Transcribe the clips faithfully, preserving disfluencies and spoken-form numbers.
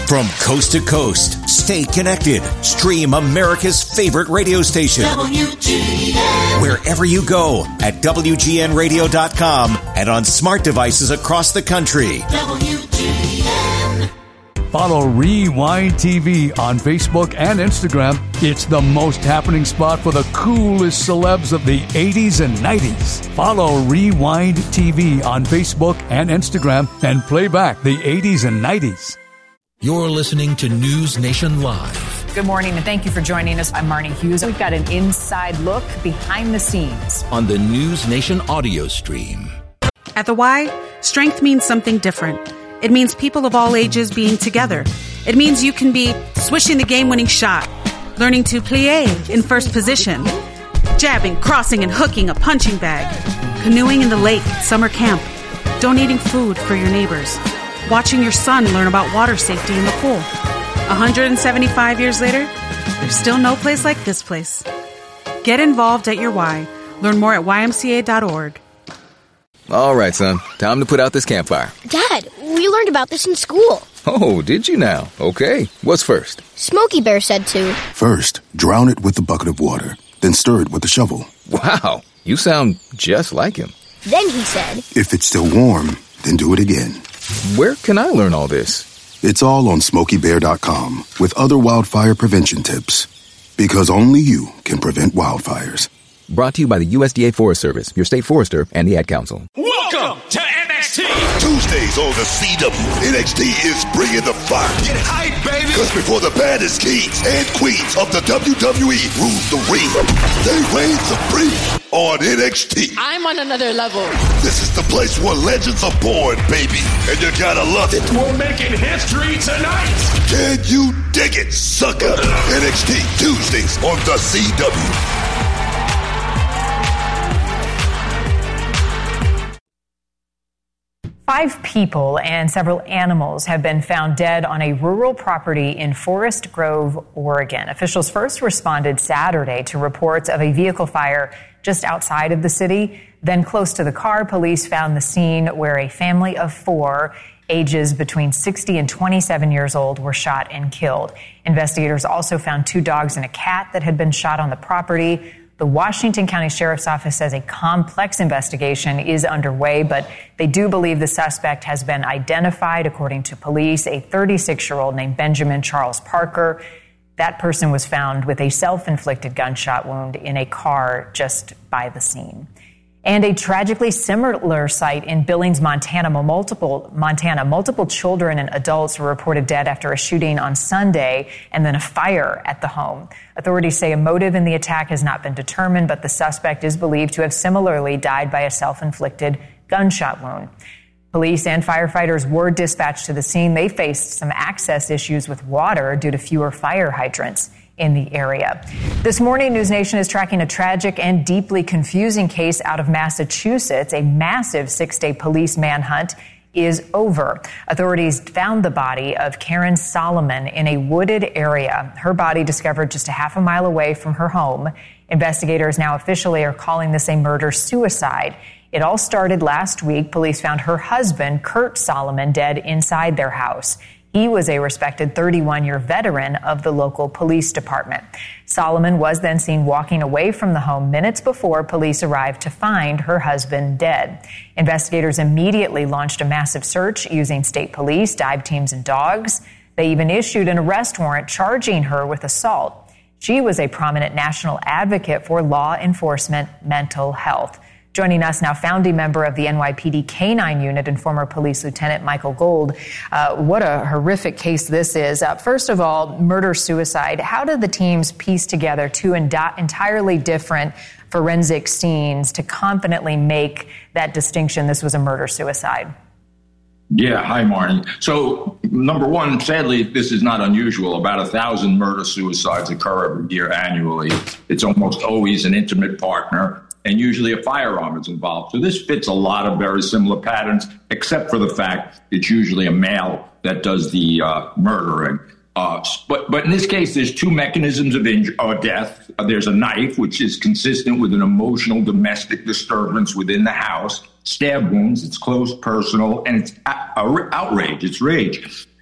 From coast to coast, stay connected. Stream America's favorite radio station. W G N. Wherever you go at W G N radio dot com and on smart devices across the country. W G N. Follow Rewind T V on Facebook and Instagram. It's the most happening spot for the coolest celebs of the eighties and nineties. Follow Rewind T V on Facebook and Instagram and play back the eighties and nineties. You're listening to News Nation Live. Good morning, and thank you for joining us. I'm Marnie Hughes. We've got an inside look behind the scenes on the News Nation audio stream. At the Y, strength means something different. It means people of all ages being together. It means you can be swishing the game-winning shot, learning to plie in first position, jabbing, crossing, and hooking a punching bag, canoeing in the lake at summer camp, donating food for your neighbors, watching your son learn about water safety in the pool. one hundred seventy-five years later, there's still no place like this place. Get involved at your Y. Learn more at Y M C A dot org. All right, son. Time to put out this campfire. Dad, we learned about this in school. Oh, did you now? Okay. What's first? Smokey Bear said to. First, drown it with a bucket of water. Then stir it with a shovel. Wow. You sound just like him. Then he said. If it's still warm, then do it again. Where can I learn all this? It's all on Smokey Bear dot com with other wildfire prevention tips. Because only you can prevent wildfires. Brought to you by the U S D A Forest Service, your state forester, and the Ad Council. Welcome to N X T! Tuesdays on the C W, N X T is bringing the fire. Get hype, baby! Because before the baddest kings and queens of the W W E rule the ring, they reign supreme on N X T. I'm on another level. This is the place where legends are born, baby, and you gotta love it. We're making history tonight! Can you dig it, sucker? N X T, Tuesdays on the C W. Five people and several animals have been found dead on a rural property in Forest Grove, Oregon. Officials first responded Saturday to reports of a vehicle fire just outside of the city. Then close to the car, police found the scene where a family of four, ages between sixty and twenty-seven years old, were shot and killed. Investigators also found two dogs and a cat that had been shot on the property. The Washington County Sheriff's Office says a complex investigation is underway, but they do believe the suspect has been identified. According to police, a thirty-six-year-old named Benjamin Charles Parker. That person was found with a self-inflicted gunshot wound in a car just by the scene. And a tragically similar sight in Billings, Montana. Multiple, Montana. Multiple children and adults were reported dead after a shooting on Sunday and then a fire at the home. Authorities say a motive in the attack has not been determined, but the suspect is believed to have similarly died by a self-inflicted gunshot wound. Police and firefighters were dispatched to the scene. They faced some access issues with water due to fewer fire hydrants in the area. This morning, News Nation is tracking a tragic and deeply confusing case out of Massachusetts. A massive six-day police manhunt is over. Authorities found the body of Karen Solomon in a wooded area. Her body discovered just a half a mile away from her home. Investigators now officially are calling this a murder-suicide. It all started last week. Police found her husband, Kurt Solomon, dead inside their house. He was a respected thirty-one-year veteran of the local police department. Solomon was then seen walking away from the home minutes before police arrived to find her husband dead. Investigators immediately launched a massive search using state police, dive teams, and dogs. They even issued an arrest warrant charging her with assault. She was a prominent national advocate for law enforcement mental health. Joining us now, founding member of the N Y P D K nine unit and former police lieutenant Michael Gold. Uh, what a horrific case this is. Uh, first of all, murder-suicide. How did the teams piece together two enti- entirely different forensic scenes to confidently make that distinction this was a murder-suicide? Yeah. Hi, Marnie. So, number one, sadly, this is not unusual. About a thousand murder-suicides occur every year annually. It's almost always an intimate partner, and usually a firearm is involved. So this fits a lot of very similar patterns, except for the fact it's usually a male that does the uh, murdering. Uh, but but in this case, there's two mechanisms of injury or death. Uh, there's a knife, which is consistent with an emotional domestic disturbance within the house. Stab wounds, it's close, personal, and it's a- a- outrage, it's rage.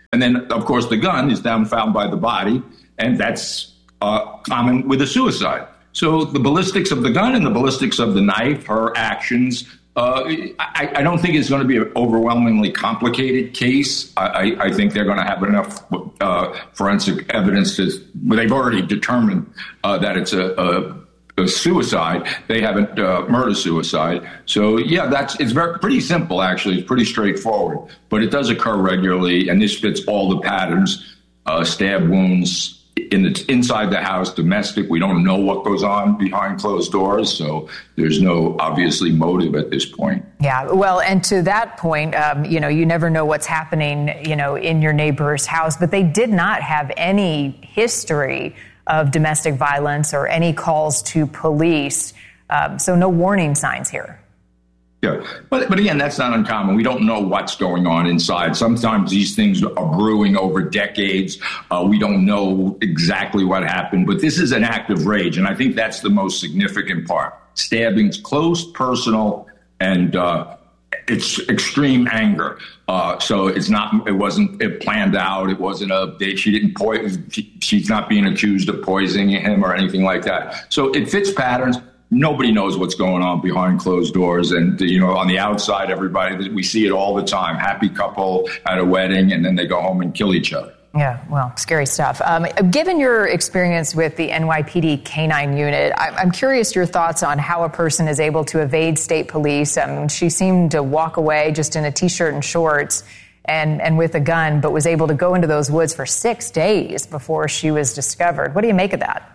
And then, of course, the gun is down found by the body, and that's uh, common with a suicide. So the ballistics of the gun and the ballistics of the knife, her actions, uh, I, I don't think it's going to be an overwhelmingly complicated case. I, I think they're going to have enough uh, forensic evidence to, well, they've already determined uh, that it's a, a, a suicide. They haven't uh, murder-suicide. So, yeah, that's it's very pretty simple, actually. It's pretty straightforward. But it does occur regularly, and this fits all the patterns, uh, stab wounds, in the inside the house, domestic. We don't know what goes on behind closed doors, so there's no obviously motive at this point. Yeah, well, and to that point, um, you know, you never know what's happening, you know, in your neighbor's house, but they did not have any history of domestic violence or any calls to police, um, so no warning signs here. Yeah, but but again, that's not uncommon. We don't know what's going on inside. Sometimes these things are brewing over decades. Uh, we don't know exactly what happened, but this is an act of rage, and I think that's the most significant part. Stabbing's close, personal, and uh, it's extreme anger. Uh, so it's not. It wasn't it planned out. It wasn't a. She didn't poison. She, she's not being accused of poisoning him or anything like that. So it fits patterns. Nobody knows what's going on behind closed doors. And, you know, on the outside, everybody, we see it all the time. Happy couple at a wedding, and then they go home and kill each other. Yeah, well, scary stuff. Um, given your experience with the N Y P D canine unit, I'm curious your thoughts on how a person is able to evade state police. Um, she seemed to walk away just in a T-shirt and shorts and, and with a gun, but was able to go into those woods for six days before she was discovered. What do you make of that?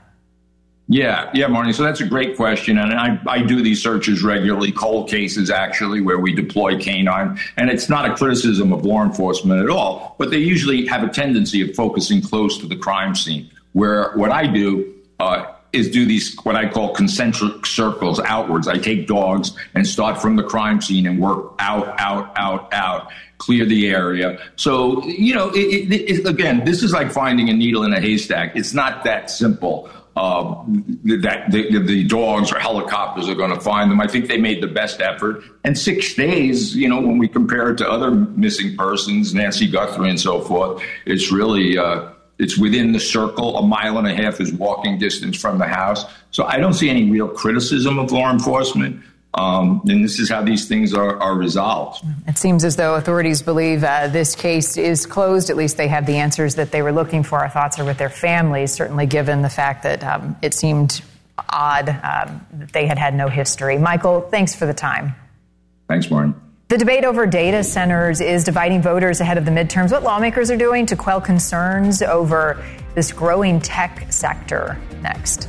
Yeah, yeah, Marnie. So that's a great question. And I, I do these searches regularly, cold cases, actually, where we deploy canine. And it's not a criticism of law enforcement at all, but they usually have a tendency of focusing close to the crime scene, where what I do uh, is do these what I call concentric circles outwards. I take dogs and start from the crime scene and work out, out, out, out, clear the area. So, you know, it, it, it, again, this is like finding a needle in a haystack. It's not that simple. Uh, that the, the dogs or helicopters are going to find them. I think they made the best effort. And six days, you know, when we compare it to other missing persons, Nancy Guthrie and so forth, it's really, uh, it's within the circle. A mile and a half is walking distance from the house. So I don't see any real criticism of law enforcement. Um, and this is how these things are, are resolved. It seems as though authorities believe uh, this case is closed. At least they have the answers that they were looking for. Our thoughts are with their families, certainly given the fact that um, it seemed odd um, that they had had no history. Michael, thanks for the time. Thanks, Maureen. The debate over data centers is dividing voters ahead of the midterms. What lawmakers are doing to quell concerns over this growing tech sector. Next.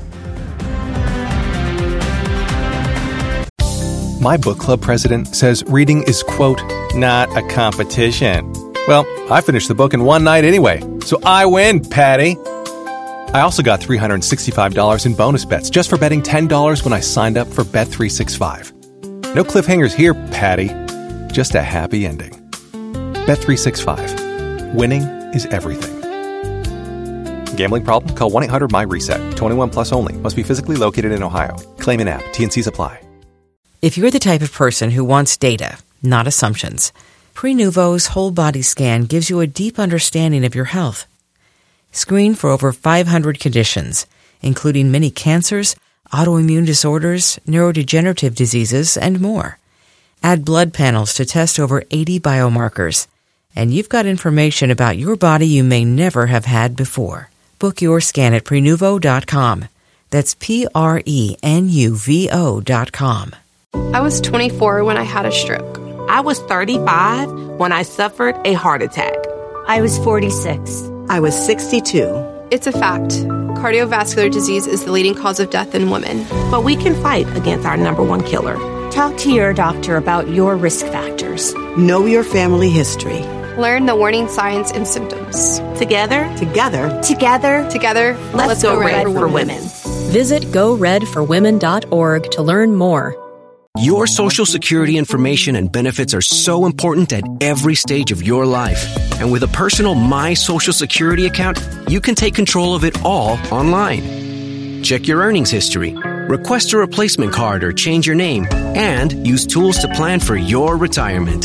My book club president says reading is, quote, not a competition. Well, I finished the book in one night anyway, so I win, Patty. I also got three hundred sixty-five dollars in bonus bets just for betting ten dollars when I signed up for Bet three sixty-five. No cliffhangers here, Patty. Just a happy ending. Bet three sixty-five. Winning is everything. Gambling problem? Call one eight hundred my reset. twenty-one plus only. Must be physically located in Ohio. Claim in app. T and C's apply. If you're the type of person who wants data, not assumptions, Prenuvo's whole body scan gives you a deep understanding of your health. Screen for over five hundred conditions, including many cancers, autoimmune disorders, neurodegenerative diseases, and more. Add blood panels to test over eighty biomarkers, and you've got information about your body you may never have had before. Book your scan at Prenuvo dot com. That's P R E N U V O dot com. I was twenty-four when I had a stroke. I was thirty-five when I suffered a heart attack. I was forty-six. I was sixty-two. It's a fact. Cardiovascular disease is the leading cause of death in women. But we can fight against our number one killer. Talk to your doctor about your risk factors. Know your family history. Learn the warning signs and symptoms. Together, together, together, together, let's, let's go, go red, red for, for women. women. Visit go red for women dot org to learn more. Your Social Security information and benefits are so important at every stage of your life. And with a personal My Social Security account, you can take control of it all online. Check your earnings history, request a replacement card or change your name, and use tools to plan for your retirement.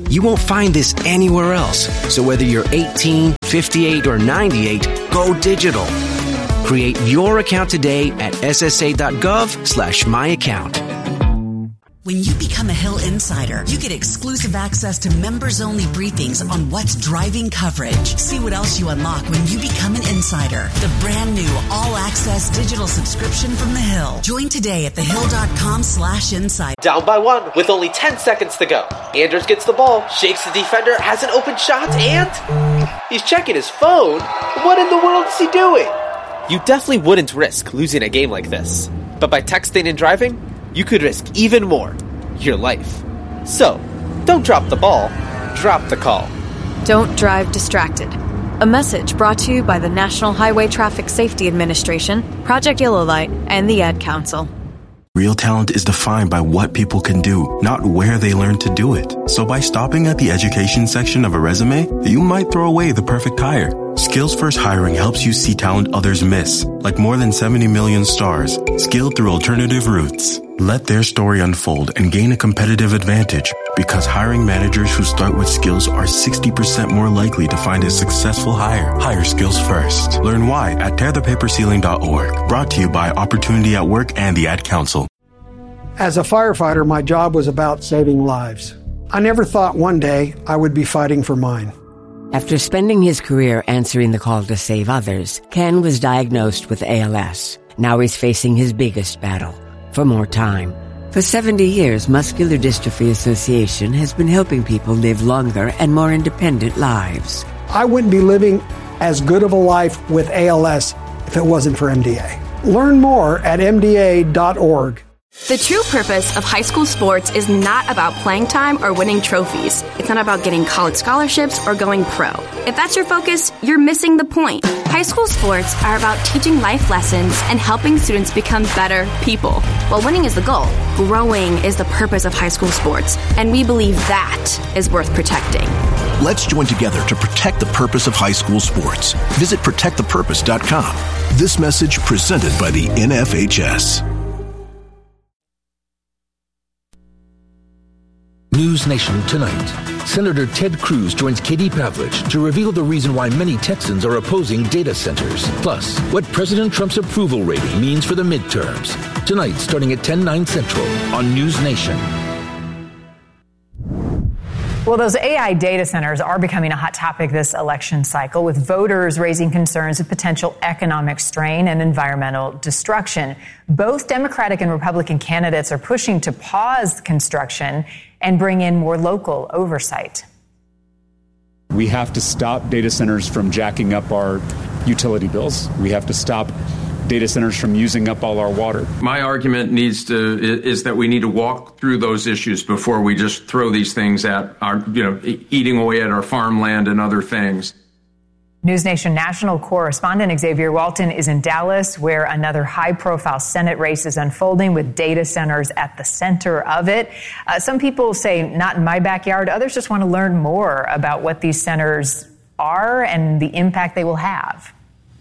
You won't find this anywhere else. So whether you're eighteen, fifty-eight, or ninety-eight, go digital. Create your account today at ssa.gov slash my account. When you become a Hill Insider, you get exclusive access to members-only briefings on what's driving coverage. See what else you unlock when you become an insider. The brand new all-access digital subscription from The Hill. Join today at thehill.com slash insider. Down by one with only ten seconds to go. Anders gets the ball, shakes the defender, has an open shot, and he's checking his phone. What in the world is he doing? You definitely wouldn't risk losing a game like this. But by texting and driving, you could risk even more, your life. So, don't drop the ball, drop the call. Don't drive distracted. A message brought to you by the National Highway Traffic Safety Administration, Project Yellow Light, and the Ad Council. Real talent is defined by what people can do, not where they learn to do it. So by stopping at the education section of a resume, you might throw away the perfect hire. Skills First Hiring helps you see talent others miss, like more than seventy million stars, skilled through alternative routes. Let their story unfold and gain a competitive advantage, because hiring managers who start with skills are sixty percent more likely to find a successful hire. Hire skills first. Learn why at tear the paper ceiling dot org. Brought to you by Opportunity at Work and the Ad Council. As a firefighter, my job was about saving lives. I never thought one day I would be fighting for mine. After spending his career answering the call to save others, Ken was diagnosed with A L S. Now he's facing his biggest battle, for more time. For seventy years, Muscular Dystrophy Association has been helping people live longer and more independent lives. I wouldn't be living as good of a life with A L S if it wasn't for M D A. Learn more at M D A dot org. The true purpose of high school sports is not about playing time or winning trophies. It's not about getting college scholarships or going pro. If that's your focus, you're missing the point. High school sports are about teaching life lessons and helping students become better people. While winning is the goal, growing is the purpose of high school sports, and we believe that is worth protecting. Let's join together to protect the purpose of high school sports. Visit protect the purpose dot com. This message presented by the N F H S. News Nation tonight. Senator Ted Cruz joins Katie Pavlich to reveal the reason why many Texans are opposing data centers. Plus, what President Trump's approval rating means for the midterms. Tonight, starting at ten, nine Central on News Nation. Well, those A I data centers are becoming a hot topic this election cycle, with voters raising concerns of potential economic strain and environmental destruction. Both Democratic and Republican candidates are pushing to pause construction and bring in more local oversight. We have to stop data centers from jacking up our utility bills. We have to stop data centers from using up all our water. My argument needs to is that we need to walk through those issues before we just throw these things at our, you know, eating away at our farmland and other things. News Nation national correspondent Xavier Walton is in Dallas, where another high-profile Senate race is unfolding with data centers at the center of it. Uh, some people say, not in my backyard. Others just want to learn more about what these centers are and the impact they will have.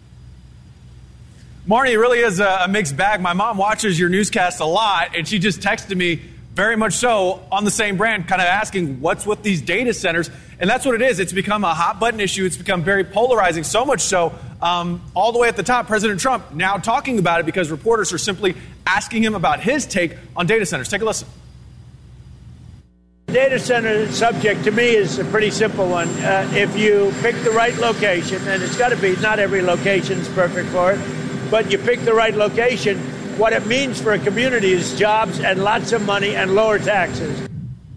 Marnie, it really is a mixed bag. My mom watches your newscast a lot, and she just texted me, very much so, on the same brand, kind of asking, what's with these data centers? And that's what it is. It's become a hot-button issue. It's become very polarizing, so much so, um, all the way at the top, President Trump now talking about it because reporters are simply asking him about his take on data centers. Take a listen. The data center subject, to me, is a pretty simple one. Uh, if you pick the right location, and it's got to be, not every location is perfect for it, but you pick the right location, what it means for a community is jobs and lots of money and lower taxes.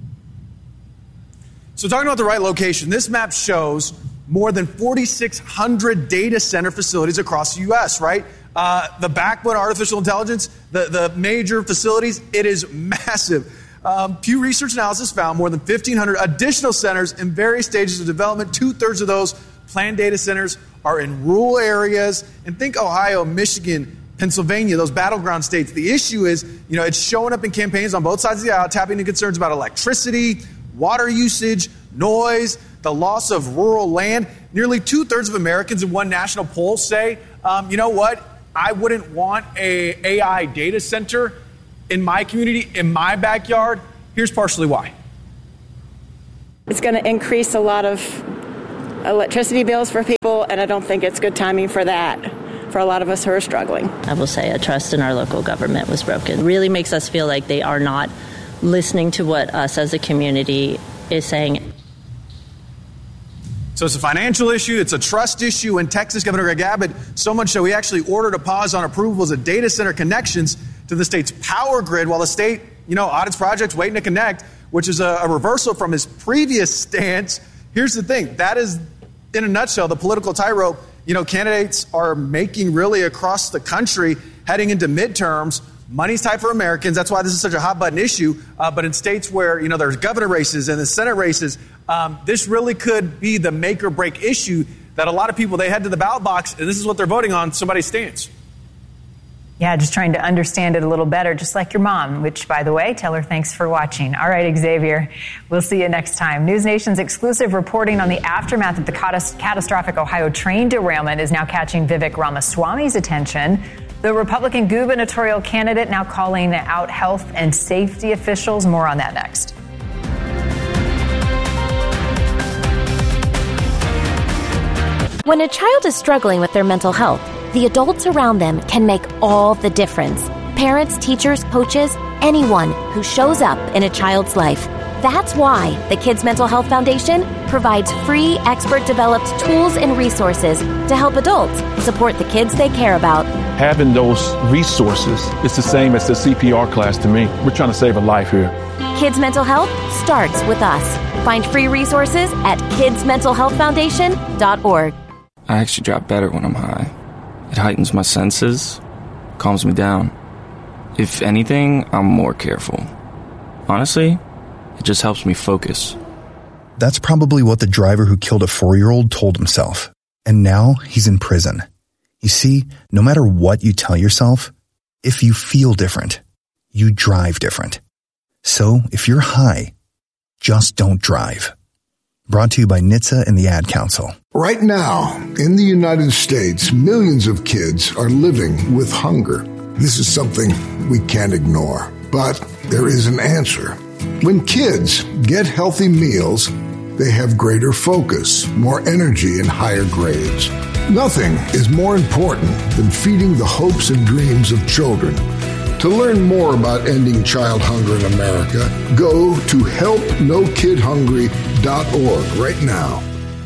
So talking about the right location, this map shows more than forty-six hundred data center facilities across the U S, right? Uh, the backbone of artificial intelligence, the, the major facilities, it is massive. Um, Pew Research Analysis found more than fifteen hundred additional centers in various stages of development. Two-thirds of those planned data centers are in rural areas. And think Ohio, Michigan, Pennsylvania, those battleground states. The issue is, you know, it's showing up in campaigns on both sides of the aisle, tapping into concerns about electricity, water usage, noise, the loss of rural land. Nearly two-thirds of Americans in one national poll say, um, you know what, I wouldn't want a A I data center in my community, in my backyard. Here's partially why. It's going to increase a lot of electricity bills for people, and I don't think it's good timing for that, for a lot of us who are struggling. I will say a trust in our local government was broken. It really makes us feel like they are not listening to what us as a community is saying. So it's a financial issue, it's a trust issue in Texas. Governor Greg Abbott, so much so he actually ordered a pause on approvals of data center connections to the state's power grid while the state, you know, audits projects waiting to connect, which is a, a reversal from his previous stance. Here's the thing, that is, in a nutshell, the political tightrope, you know, candidates are making really across the country heading into midterms. Money's tight for Americans. That's why this is such a hot button issue. Uh, but in states where, you know, there's governor races and the Senate races, um, this really could be the make or break issue that a lot of people, they head to the ballot box and this is what they're voting on, somebody's stance. Yeah, just trying to understand it a little better, just like your mom, which, by the way, tell her thanks for watching. All right, Xavier, we'll see you next time. News Nation's exclusive reporting on the aftermath of the catastrophic Ohio train derailment is now catching Vivek Ramaswamy's attention. The Republican gubernatorial candidate now calling out health and safety officials. More on that next. When a child is struggling with their mental health, the adults around them can make all the difference. Parents, teachers, coaches, anyone who shows up in a child's life. That's why the Kids Mental Health Foundation provides free, expert-developed tools and resources to help adults support the kids they care about. Having those resources is the same as the C P R class to me. We're trying to save a life here. Kids Mental Health starts with us. Find free resources at kids mental health foundation dot org. I actually drop better when I'm high. It heightens my senses, calms me down. If anything, I'm more careful. Honestly, it just helps me focus. That's probably what the driver who killed a four-year-old told himself. And now he's in prison. You see, no matter what you tell yourself, if you feel different, you drive different. So if you're high, just don't drive. Brought to you by N H T S A and the Ad Council. Right now, in the United States, millions of kids are living with hunger. This is something we can't ignore, but there is an answer. When kids get healthy meals, they have greater focus, more energy, and higher grades. Nothing is more important than feeding the hopes and dreams of children. To learn more about ending child hunger in America, go to help no kid hungry dot org right now.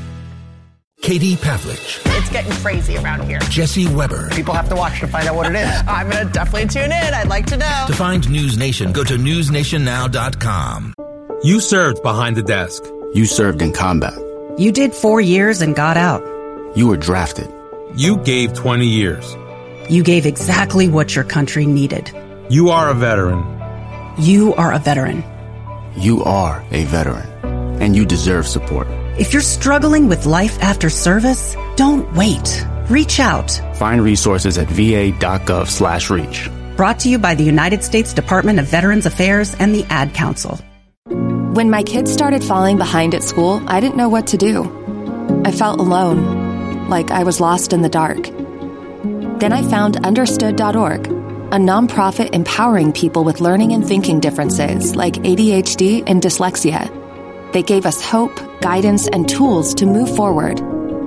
Katie Pavlich. It's getting crazy around here. Jesse Weber. People have to watch to find out what it is. I'm going to definitely tune in. I'd like to know. To find News Nation, go to news nation now dot com. You served behind the desk. You served in combat. You did four years and got out. You were drafted. You gave twenty years. You gave exactly what your country needed. You are a veteran. You are a veteran. You are a veteran. And you deserve support. If you're struggling with life after service, don't wait. Reach out. Find resources at v a dot gov slash reach. Brought to you by the United States Department of Veterans Affairs and the Ad Council. When my kids started falling behind at school, I didn't know what to do. I felt alone, like I was lost in the dark. Then I found understood dot org, a nonprofit empowering people with learning and thinking differences like A D H D and dyslexia. They gave us hope, guidance, and tools to move forward.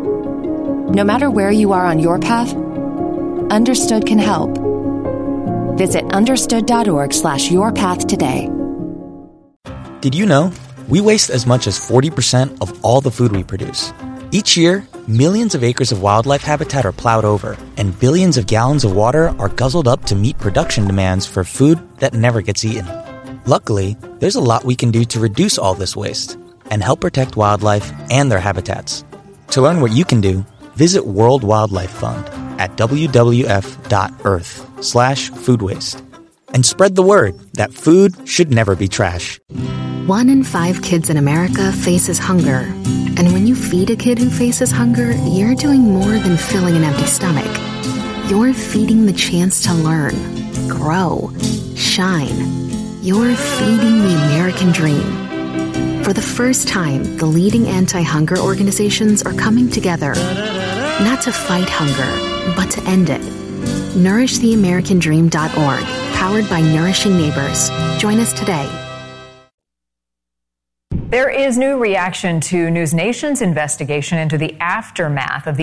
No matter where you are on your path, Understood can help. Visit understood dot org slash your path today. Did you know we waste as much as forty percent of all the food we produce? Each year, millions of acres of wildlife habitat are plowed over, and billions of gallons of water are guzzled up to meet production demands for food that never gets eaten. Luckily, there's a lot we can do to reduce all this waste and help protect wildlife and their habitats. To learn what you can do, visit World Wildlife Fund at w w f dot earth slash food waste. And spread the word that food should never be trash. One in five kids in America faces hunger. And when you feed a kid who faces hunger, you're doing more than filling an empty stomach. You're feeding the chance to learn, grow, shine. You're feeding the American dream. For the first time, the leading anti-hunger organizations are coming together, not to fight hunger, but to end it. nourish the american dream dot org, powered by Nourishing Neighbors. Join us today. There is new reaction to News Nation's investigation into the aftermath of the